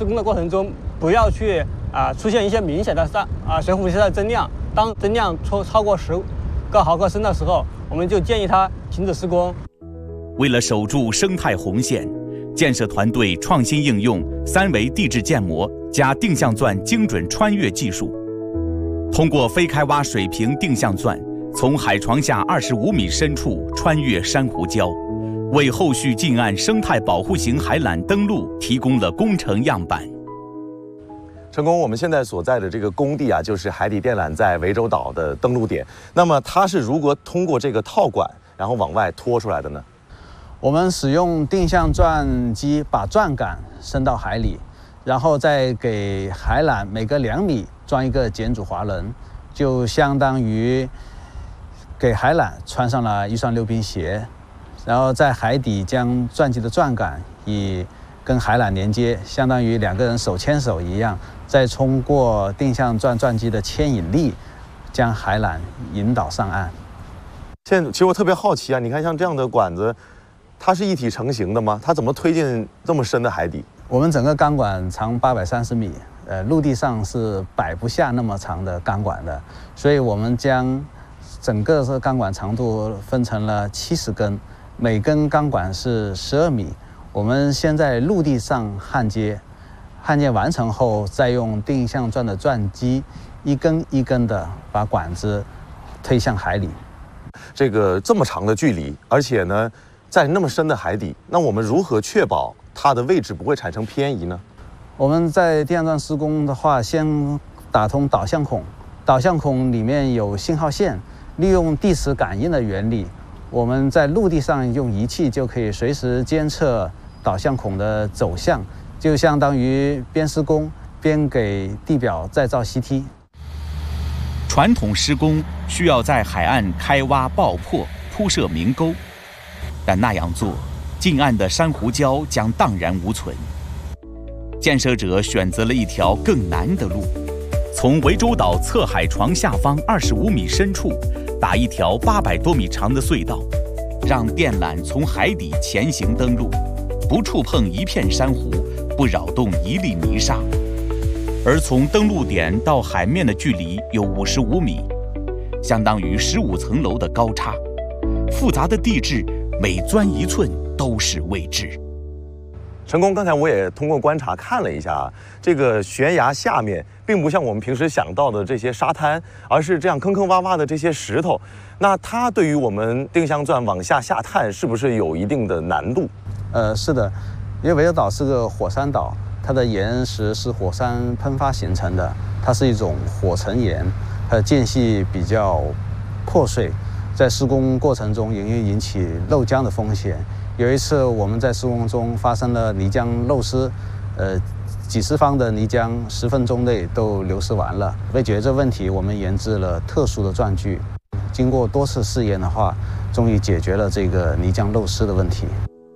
施工的过程中，不要去出现一些明显的水虎器的增量。当增量超过10个毫克升的时候，我们就建议它停止施工。 为了守住生态红线，建设团队创新应用3维地质建模加定向钻精准穿越技术，通过非开挖水平定向钻，从海床下25米深处穿越珊瑚礁，为后续近岸生态保护型海缆登陆提供了工程样板。 陈工，我们现在所在的这个工地啊，就是海底电缆在涠洲岛的登陆点。那么它是如何通过这个套管，然后往外拖出来的呢？ 我们使用定向钻机把钻杆伸到海里，然后再给海缆每隔2米装一个减阻滑轮，就相当于给海缆穿上了一双溜冰鞋，然后在海底将钻机的钻杆跟海缆连接，相当于2个人手牵手一样，再通过定向钻机的牵引力，将海缆引导上岸。 现在其实我特别好奇啊，你看像这样的管子，它是一体成型的吗？它怎么推进这么深的海底？ 我们整个钢管长830米，陆地上是摆不下那么长的钢管的，所以我们将整个这钢管长度分成了70根，每根钢管是12米。我们先在陆地上焊接完成后，再用定向钻的钻机一根一根的把管子推向海里。 这么长的距离，而且呢，在那么深的海底，那我们如何确保它的位置不会产生偏移呢？ 我们在定向钻施工的话，先打通导向孔，导向孔里面有信号线，利用地磁感应的原理，我们在陆地上用仪器就可以随时监测导向孔的走向，就相当于边施工边给地表再造 CT。 传统施工需要在海岸开挖爆破、铺设明沟，但那样做，近岸的珊瑚礁将荡然无存。建设者选择了一条更难的路，从涠洲岛侧海床下方25米深处打一条800多米长的隧道，让电缆从海底前行登陆，不触碰一片珊瑚，不扰动一粒泥沙。而从登陆点到海面的距离有55米，相当于15层楼的高差。复杂的地质，每钻一寸都是未知。 陈工，刚才我也通过观察看了一下，这个悬崖下面并不像我们平时想到的这些沙滩，而是这样坑坑洼洼的这些石头。那它对于我们定向钻往下探，是不是有一定的难度？ 是的，因为涠洲岛是个火山岛，它的岩石是火山喷发形成的，它是一种火成岩，它的间隙比较破碎，在施工过程中容易引起漏浆的风险。有一次我们在施工中发生了泥浆漏失，几十方的泥浆10分钟内都流失完了。为解决这问题，我们研制了特殊的钻具，经过多次试验的话，终于解决了这个泥浆漏失的问题。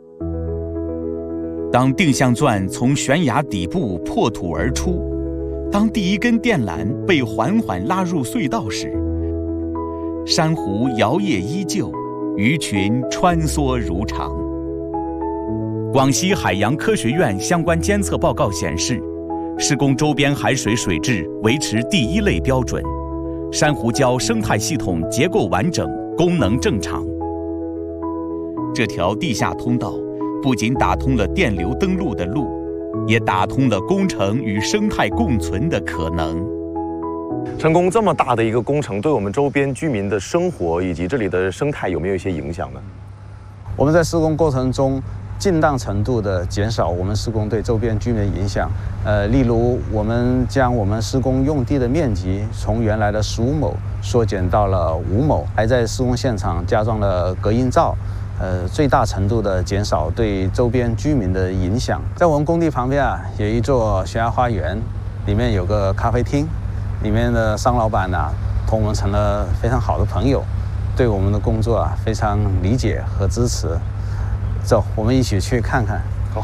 当定向钻从悬崖底部破土而出，当第一根电缆被缓缓拉入隧道时，珊瑚摇曳依旧，鱼群穿梭如常。广西海洋科学院相关监测报告显示，施工周边海水水质维持第1类标准，珊瑚礁生态系统结构完整，功能正常。这条地下通道不仅打通了电流登陆的路，也打通了工程与生态共存的可能。 陈工，这么大的一个工程，对我们周边居民的生活以及这里的生态有没有一些影响呢？ 我们在施工过程中尽当程度的减少我们施工对周边居民的影响。例如，我们将我们施工用地的面积从原来的15亩缩减到了5亩，还在施工现场加装了隔音罩，最大程度的减少对周边居民的影响。在我们工地旁边有一座悬崖花园，里面有个咖啡厅，里面的商老板同我们成了非常好的朋友，对我们的工作非常理解和支持。走，我们一起去看看。 好。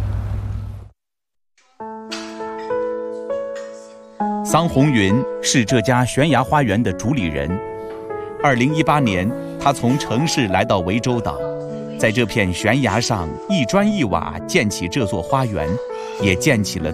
桑红云是这家悬崖花园的主理人。2018年，他从城市来到涠洲岛，在这片悬崖上一砖一瓦建起这座花园，也建起了